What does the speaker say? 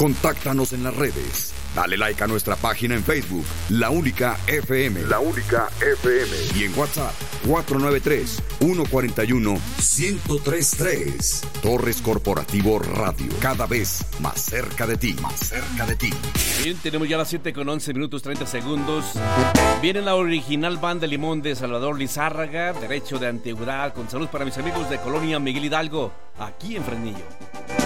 Contáctanos en las redes. Dale like a nuestra página en Facebook, La Única FM. La Única FM. Y en WhatsApp, 493-141-1033. Torres Corporativo Radio. Cada vez más cerca de ti. Más cerca de ti. Bien, tenemos ya las 7:11 30 segundos. Viene la original banda Limón de Salvador Lizárraga. Derecho de antigüedad. Con salud para mis amigos de Colonia Miguel Hidalgo. Aquí en Fresnillo.